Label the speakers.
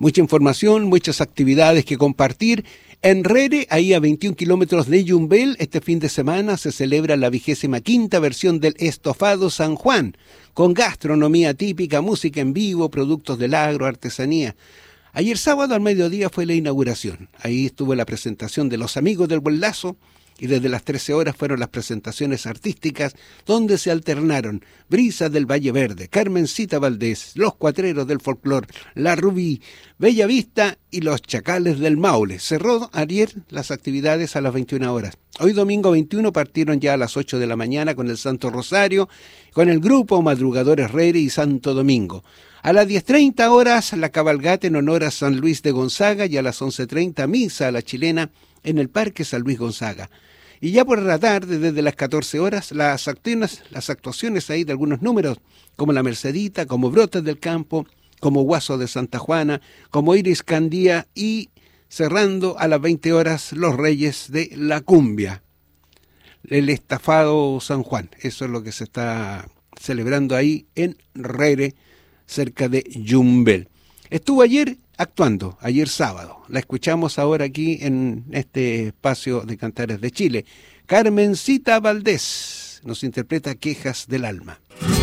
Speaker 1: Mucha información, muchas actividades que compartir. En Rere, ahí a 21 kilómetros de Yumbel, este fin de semana se celebra la 25ª versión del Estofado San Juan, con gastronomía típica, música en vivo, productos del agro, artesanía. Ayer sábado al mediodía fue la inauguración. Ahí estuvo la presentación de los Amigos del Buen Lazo y desde las 13 horas fueron las presentaciones artísticas donde se alternaron Brisa del Valle Verde, Carmencita Valdés, Los Cuatreros del Folclor, La Rubí, Bella Vista y Los Chacales del Maule. Cerró ayer las actividades a las 21 horas. Hoy domingo 21 partieron ya a las 8 de la mañana con el Santo Rosario, con el grupo Madrugadores Rere y Santo Domingo. A las 10:30 horas la cabalgata en honor a San Luis de Gonzaga y a las 11:30 misa a la chilena en el Parque San Luis Gonzaga. Y ya por la tarde, desde las 14 horas, las actuaciones ahí de algunos números, como La Mercedita, como Brotes del Campo, como Guaso de Santa Juana, como Iris Candía y cerrando a las 20 horas Los Reyes de la Cumbia, el Estofado San Juan. Eso es lo que se está celebrando ahí en Rere, cerca de Yumbel. Estuvo ayer actuando, ayer sábado. La escuchamos ahora aquí en este espacio de Cantares de Chile. Carmencita Valdés nos interpreta Quejas del Alma.